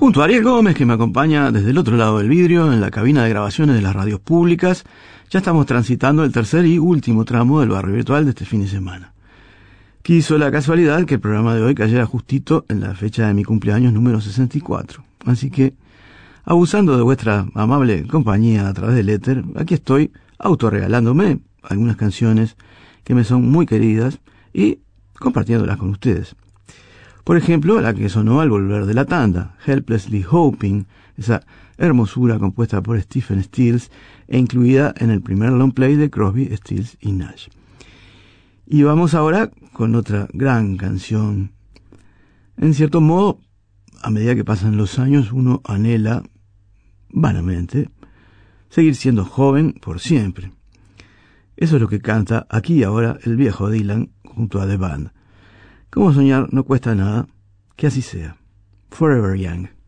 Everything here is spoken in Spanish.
Junto a Ariel Gómez, que me acompaña desde el otro lado del vidrio, en la cabina de grabaciones de las radios públicas, ya estamos transitando el tercer y último tramo del barrio virtual de este fin de semana. Quiso la casualidad que el programa de hoy cayera justito en la fecha de mi cumpleaños número 64. Así que, abusando de vuestra amable compañía a través del éter, aquí estoy autorregalándome algunas canciones que me son muy queridas y compartiéndolas con ustedes. Por ejemplo, la que sonó al volver de la tanda, Helplessly Hoping, esa hermosura compuesta por Stephen Stills e incluida en el primer long play de Crosby, Stills y Nash. Y vamos ahora con otra gran canción. En cierto modo, a medida que pasan los años, uno anhela, vanamente, seguir siendo joven por siempre. Eso es lo que canta aquí y ahora el viejo Dylan junto a The Band. Como soñar no cuesta nada, que así sea. Forever Young.